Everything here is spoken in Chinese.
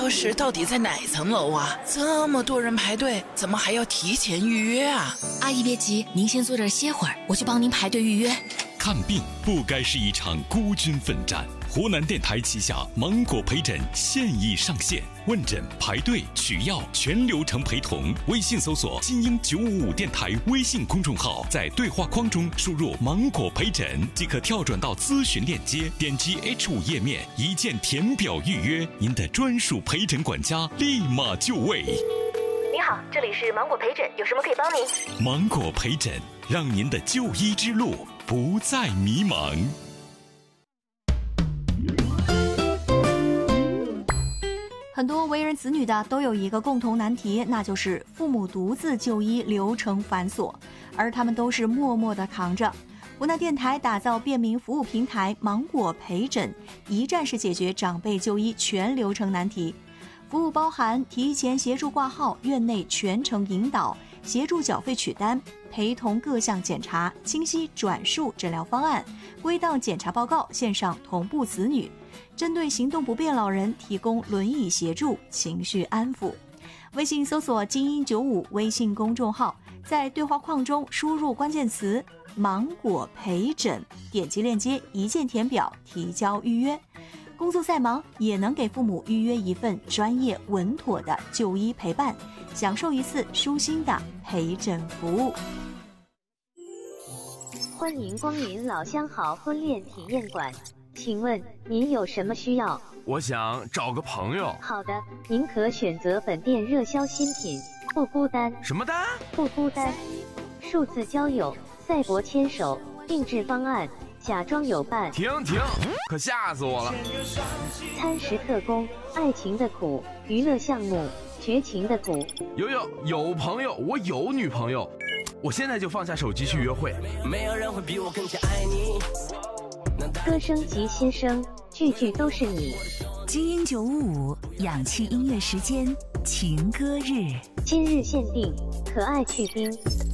超市到底在哪层楼啊？这么多人排队，怎么还要提前预约啊？ 阿姨别急，您先坐这儿歇会儿，我去帮您排队预约。 看病不该是一场孤军奋战。湖南电台旗下芒果陪诊现已上线，问诊、排队、取药全流程陪同。微信搜索精英955电台微信公众号，在对话框中输入芒果陪诊即可跳转到咨询链接，点击 H5 页面，一键填表预约，您的专属陪诊管家立马就位。 您好，这里是芒果陪诊，有什么可以帮您？ 芒果陪诊，让您的就医之路不再迷茫。 很多为人子女的都有一个共同难题，那就是父母独自就医流程繁琐，而他们都是默默地扛着。湖南电台打造便民服务平台芒果陪诊，一站式解决长辈就医全流程难题。服务包含提前协助挂号、院内全程引导、协助缴费取单、陪同各项检查、清晰转述诊疗方案、归档检查报告、线上同步子女。针对行动不便老人提供轮椅协助、情绪安抚。微信搜索精英95微信公众号，在对话框中输入关键词芒果陪诊，点击链接一键填表提交预约。工作再忙也能给父母预约一份专业稳妥的就医陪伴，享受一次舒心的陪诊服务。 欢迎光临老相好婚恋体验馆，请问您有什么需要？ 我想找个朋友。 好的，您可选择本店热销新品，不孤单。 什么单？ 不孤单。数字交友、赛博牵手、定制方案、假装有伴。 停，可吓死我了！ 餐食特工、爱情的苦、娱乐项目、绝情的苦。 有朋友，我有女朋友，我现在就放下手机去约会。 没有人会比我更加爱你。 歌声及新声，句句都是你。 精英955氧气音乐时间，情歌日， 今日限定，可爱去冰。